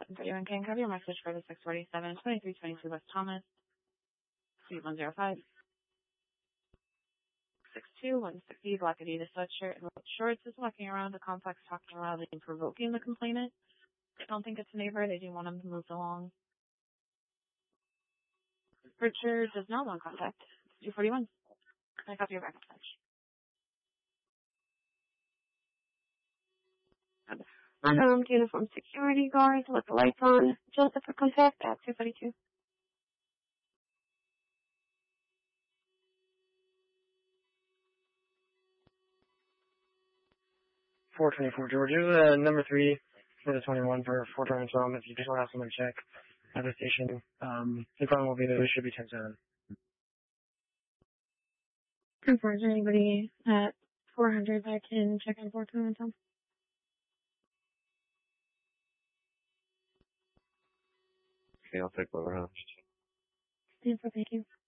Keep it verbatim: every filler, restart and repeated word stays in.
thirty-one King, have your message for the six forty-seven, twenty-three twenty-two West Thomas, Suite one oh five. six two one sixty, Black Adidas sweatshirt and white shorts is walking around the complex talking loudly and provoking the complainant. They don't think it's a neighbor. They do want him to move along. Richard does not want contact. two forty-one. Can I copy your back message? Unarmed uniform security guard with the lights on. Joseph for contact at two forty-two. four twenty-four George. Here's uh, number three for the twenty-one for four twenty twelve. If you just want to have someone check at the station, um, the problem will be that it should be ten seven. Confirm, is there anybody at four hundred that can check on four twenty-one Tom? Okay, I'll take one around. Stand for, thank you.